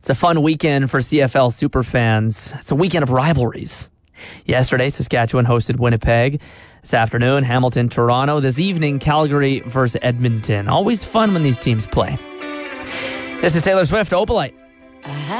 It's a fun weekend for CFL superfans. It's a weekend of rivalries. Yesterday, Saskatchewan hosted Winnipeg. This afternoon, Hamilton, Toronto. This evening, Calgary versus Edmonton. Always fun when these teams play. This is Taylor Swift, Opalite.